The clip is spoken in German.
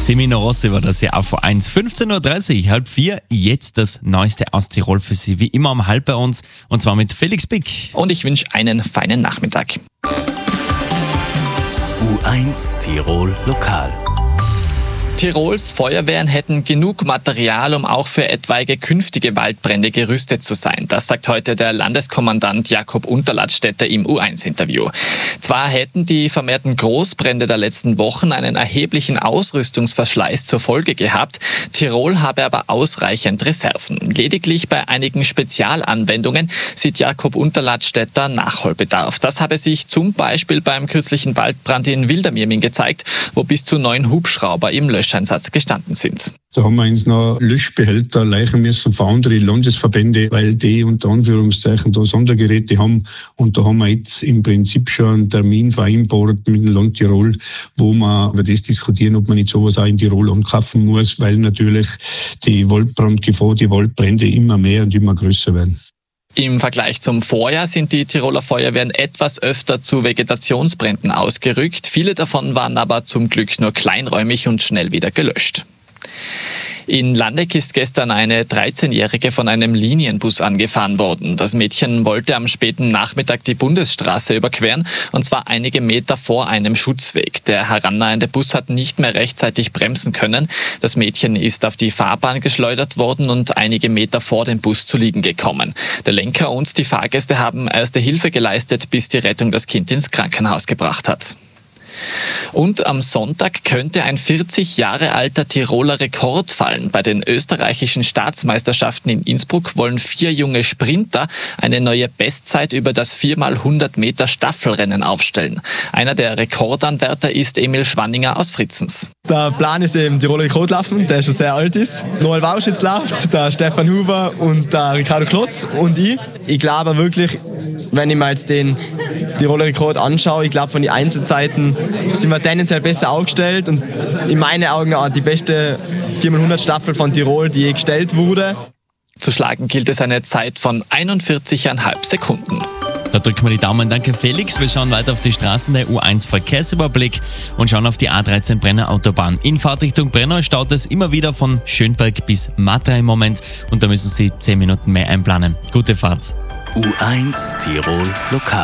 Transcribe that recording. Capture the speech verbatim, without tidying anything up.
Semino Rossi war das ja auf eins. fünfzehn Uhr dreißig, halb vier. Jetzt das Neueste aus Tirol für Sie. Wie immer um halb bei uns. Und zwar mit Felix Bick. Und ich wünsche einen feinen Nachmittag. U eins Tirol Lokal. Tirols Feuerwehren hätten genug Material, um auch für etwaige künftige Waldbrände gerüstet zu sein. Das sagt heute der Landeskommandant Jakob Unterladstätter im U eins Interview. Zwar hätten die vermehrten Großbrände der letzten Wochen einen erheblichen Ausrüstungsverschleiß zur Folge gehabt. Tirol habe aber ausreichend Reserven. Lediglich bei einigen Spezialanwendungen sieht Jakob Unterladstätter Nachholbedarf. Das habe sich zum Beispiel beim kürzlichen Waldbrand in Wildermirmin gezeigt, wo bis zu neun Hubschrauber im Löscheinsatz gestanden sind. Da haben wir uns noch Löschbehälter leichen müssen von anderen Landesverbände, weil die unter Anführungszeichen da Sondergeräte haben. Und da haben wir jetzt im Prinzip schon einen Termin vereinbart mit dem Land Tirol, wo wir über das diskutieren, ob man nicht sowas auch in Tirol ankaufen muss, weil natürlich die Waldbrandgefahr, die Waldbrände immer mehr und immer größer werden. Im Vergleich zum Vorjahr sind die Tiroler Feuerwehren etwas öfter zu Vegetationsbränden ausgerückt. Viele davon waren aber zum Glück nur kleinräumig und schnell wieder gelöscht. In Landeck ist gestern eine dreizehnjährige von einem Linienbus angefahren worden. Das Mädchen wollte am späten Nachmittag die Bundesstraße überqueren, und zwar einige Meter vor einem Schutzweg. Der herannahende Bus hat nicht mehr rechtzeitig bremsen können. Das Mädchen ist auf die Fahrbahn geschleudert worden und einige Meter vor dem Bus zu liegen gekommen. Der Lenker und die Fahrgäste haben erste Hilfe geleistet, bis die Rettung das Kind ins Krankenhaus gebracht hat. Und am Sonntag könnte ein vierzig Jahre alter Tiroler Rekord fallen. Bei den österreichischen Staatsmeisterschaften in Innsbruck wollen vier junge Sprinter eine neue Bestzeit über das vier mal hundert Meter Staffelrennen aufstellen. Einer der Rekordanwärter ist Emil Schwanninger aus Fritzens. Der Plan ist eben Tiroler Rekordlaufen, der schon sehr alt ist. Noel Wauschitz läuft, der Stefan Huber und der Ricardo Klotz und ich. Ich glaube wirklich, wenn ich mir jetzt den Tiroler Rekord anschaue, ich glaube von den Einzelzeiten sind wir tendenziell besser aufgestellt und in meinen Augen auch die beste vier mal hundert Staffel von Tirol, die je gestellt wurde. Zu schlagen gilt es eine Zeit von einundvierzig Komma fünf Sekunden. Da drücken wir die Daumen. Danke Felix. Wir schauen weiter auf die Straßen der U eins Verkehrsüberblick und schauen auf die A dreizehn Brenner Autobahn. In Fahrtrichtung Brenner staut es immer wieder von Schönberg bis Matra im Moment und da müssen Sie zehn Minuten mehr einplanen. Gute Fahrt. U eins Tirol Lokal.